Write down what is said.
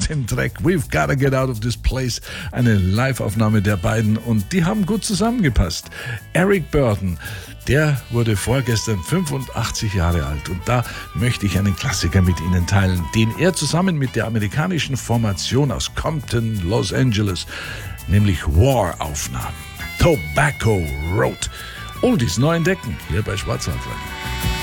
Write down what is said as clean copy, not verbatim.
dem Track We've Gotta Get Out of This Place, eine Live-Aufnahme der beiden und die haben gut zusammengepasst. Eric Burdon, der wurde vorgestern 85 Jahre alt und da möchte ich einen Klassiker mit Ihnen teilen, den er zusammen mit der amerikanischen Formation aus Compton, Los Angeles, nämlich War aufnahm. Tobacco Road. Oldies neu entdecken, hier bei Schwarzwaldfunk.